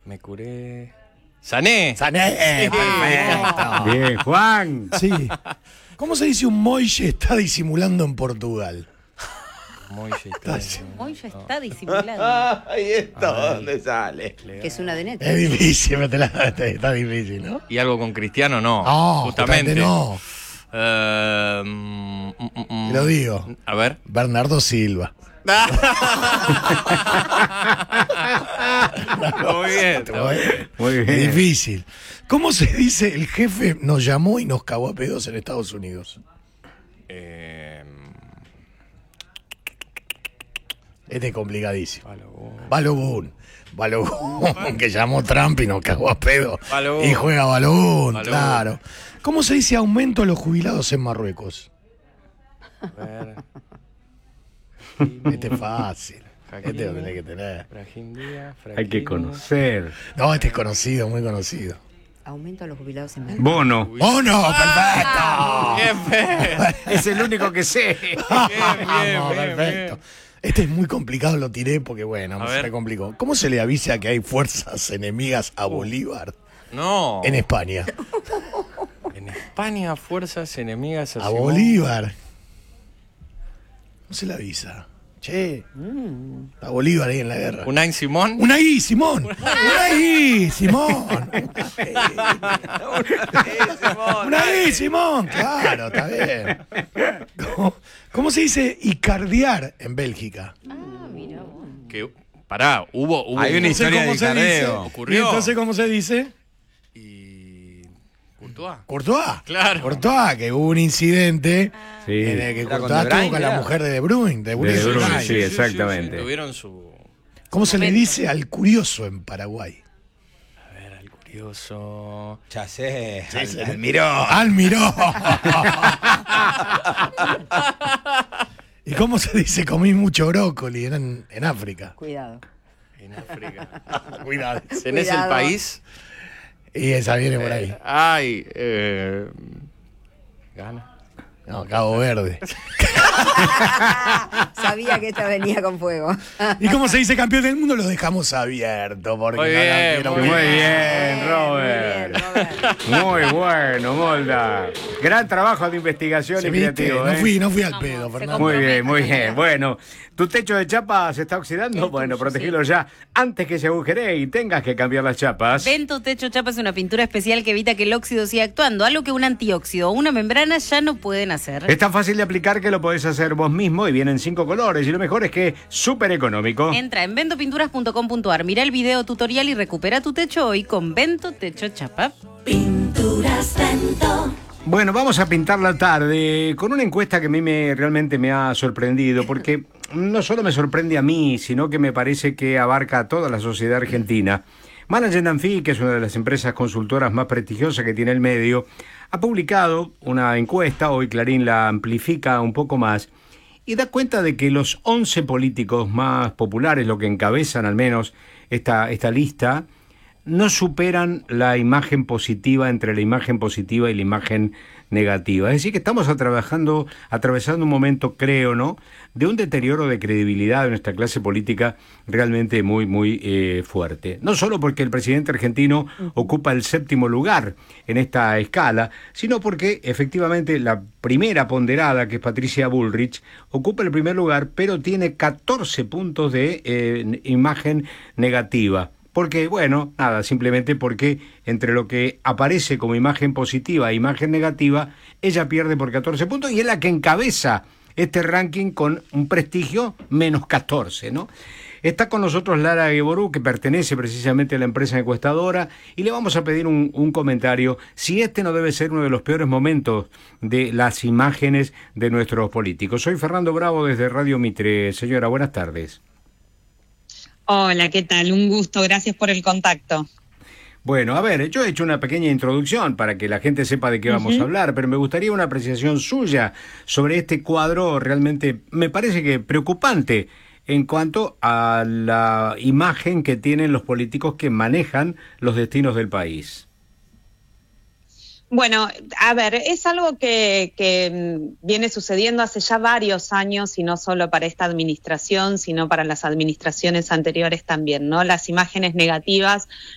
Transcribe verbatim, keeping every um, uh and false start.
Me curé. ¡Sané! ¡Sané! Sí. Perfecto. Bien, Juan. Sí. ¿Cómo se dice un Moille está disimulando en Portugal? Moille está. Moille está disimulando. Ahí está, ¿dónde sale? Que es una de neta. Es difícil, me te la, está difícil, ¿no? ¿Y algo con Cristiano? No. No, justamente. no. Eh, mm, mm, mm. Te lo digo. A ver. Bernardo Silva. Muy bien. Muy bien. Muy bien. Es difícil. ¿Cómo se dice el jefe nos llamó y nos cagó a pedos en Estados Unidos? Eh, Este es complicadísimo. Balogun. Balogun. Balogun, que llamó Trump y nos cagó a pedo. Balogun. Y juega Balogun, Balogun. claro. ¿Cómo se dice aumento a los jubilados en Marruecos? A ver. Este es fácil. Este lo tenés que tener. Brahim Díaz, Hay que Fraquini. conocer. No, este es conocido, muy conocido. Aumento a los jubilados en México. Bono. ¡Oh, no! ¡Perfecto! Bien, Fer. Es el único que sé. bien, Vamos, bien, perfecto. bien. Este es muy complicado, lo tiré porque, bueno, A se ver. me complicó. ¿Cómo se le avisa que hay fuerzas enemigas a Bolívar No. en España? En España, fuerzas enemigas A Simón. Bolívar. ¿Cómo se le avisa? Che, a Bolívar ahí en la guerra. Unai Simón. ¡Unaí, Simón! ¡Unaí, Simón! ¡Unaí, Simón! Claro, está bien. ¿Cómo, cómo se dice icardiar en Bélgica? Ah, mira. Que, pará, hubo, hubo Hay una No sé historia cómo de se dice. Icardeo. Ocurrió. ¿Y entonces cómo se dice? Y Courtois. Courtois. Claro. Courtois, que hubo un incidente Sí. en el que Era con Courtois De Bruyne, estuvo con la era. mujer de De Bruyne. De Bruyne. De De Bruyne, Ay, sí, exactamente. Tuvieron su. ¿Cómo se le dice al curioso en Paraguay? A ver, al curioso. Ya sé, Sí, sí. al, Almiró. ¡Almiró! ¿Y cómo se dice comí mucho brócoli en, en África? Cuidado. En África. Cuidado. ¿Tenés el Cuidado. país? Y esa viene por ahí. Eh, ay, eh. Gana. No, Cabo Verde. Sabía que esta venía con fuego. ¿Y cómo se dice campeón del mundo? Lo dejamos abierto. Porque Muy no la bien, quiero muy Muy ver. bien, Robert. Muy bien, Robert. Muy bueno, Molda. Gran trabajo de investigación ¿Se y viste? creativo. No ¿eh? fui, no fui al Vamos, pedo, se Fernando. Muy bien, muy compromete. bien. Bueno, ¿tu techo de chapa se está oxidando? El Bueno, tuyo, protegilo sí. ya antes que se agujere y tengas que cambiar las chapas. Vento Techo Chapa es una pintura especial que evita que el óxido siga actuando, algo que un antióxido o una membrana ya no pueden hacer. Es tan fácil de aplicar que lo podés hacer vos mismo y vienen cinco colores. Y lo mejor es que es súper económico. Entra en ventopinturas punto com punto ar, mira el video tutorial y recupera tu techo hoy con Vento Techo Chapa. Pinturas Vento. Bueno, vamos a pintar la tarde con una encuesta que a mí me, realmente me ha sorprendido, porque no solo me sorprende a mí, sino que me parece que abarca a toda la sociedad argentina. Management and Fee, que es una de las empresas consultoras más prestigiosas que tiene el medio, ha publicado una encuesta, hoy Clarín la amplifica un poco más, y da cuenta de que los once políticos más populares, lo que encabezan al menos esta, esta lista, no superan la imagen positiva entre la imagen positiva y la imagen negativa. Es decir, que estamos atravesando, atravesando un momento, creo, ¿no?, de un deterioro de credibilidad de nuestra clase política realmente muy, muy eh, fuerte. No solo porque el presidente argentino ocupa el séptimo lugar en esta escala, sino porque efectivamente la primera ponderada, que es Patricia Bullrich, ocupa el primer lugar, pero tiene catorce puntos de eh, imagen negativa. Porque, bueno, nada, simplemente porque entre lo que aparece como imagen positiva e imagen negativa, ella pierde por catorce puntos y es la que encabeza este ranking con un prestigio menos catorce, ¿no? Está con nosotros Lara Guevorú, que pertenece precisamente a la empresa encuestadora, y le vamos a pedir un, un comentario si este no debe ser uno de los peores momentos de las imágenes de nuestros políticos. Soy Fernando Bravo desde Radio Mitre. Señora, buenas tardes. Hola, ¿qué tal? Un gusto, gracias por el contacto. Bueno, a ver, yo he hecho una pequeña introducción para que la gente sepa de qué vamos Uh-huh. a hablar, pero me gustaría una apreciación suya sobre este cuadro realmente, me parece que preocupante en cuanto a la imagen que tienen los políticos que manejan los destinos del país. Bueno, a ver, es algo que, que viene sucediendo hace ya varios años y no solo para esta administración, sino para las administraciones anteriores también, ¿no? Las imágenes negativas